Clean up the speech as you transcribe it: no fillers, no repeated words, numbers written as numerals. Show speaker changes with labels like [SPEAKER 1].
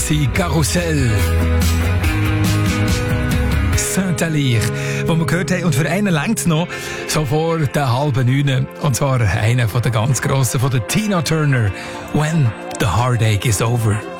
[SPEAKER 1] sind Karussell. Saint-Alir, wo wir gehört haben. Und für einen längt es noch, so vor der 8:30. Und zwar einer von der ganz Grossen, von der Tina Turner. When the Heartache is Over.